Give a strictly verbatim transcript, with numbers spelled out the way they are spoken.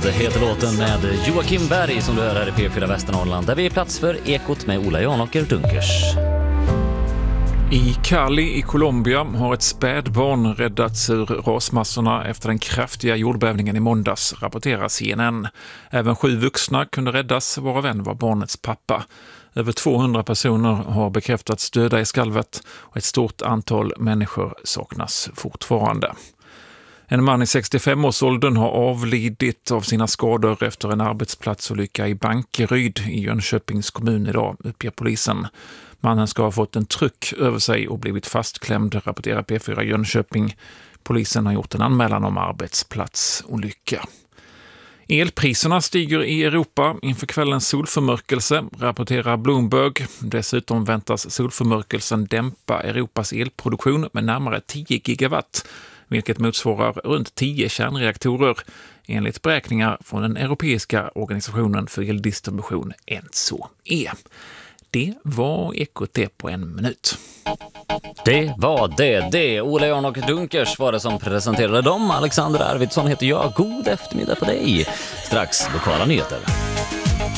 Land heter låten med Joakim Berg som du hör här i P fyra Västernorrland, där vi är plats för Ekot med Ola Janåker Dunkers. I Cali i Colombia har ett spädbarn räddats ur rasmassorna efter den kraftiga jordbävningen i måndags, rapporterar C N N. Även sju vuxna kunde räddas, varav en var barnets pappa. Över tvåhundra personer har bekräftats döda i skalvet och ett stort antal människor saknas fortfarande. En man i sextiofem-årsåldern har avlidit av sina skador efter en arbetsplatsolycka i Bankeryd i Jönköpings kommun idag, uppger polisen. Mannen ska ha fått en tryck över sig och blivit fastklämd, rapporterar P fyra Jönköping. Polisen har gjort en anmälan om arbetsplatsolycka. Elpriserna stiger i Europa inför kvällens solförmörkelse, rapporterar Bloomberg. Dessutom väntas solförmörkelsen dämpa Europas elproduktion med närmare tio gigawatt, vilket motsvarar runt tio kärnreaktorer, enligt beräkningar från den europeiska organisationen för eldistribution E N S O E. Det var Ekot på en minut. Det var det, det. Ola Janåker Dunkers var det som presenterade dem. Alexander Arvidsson heter jag. God eftermiddag på dig. Strax lokala nyheter.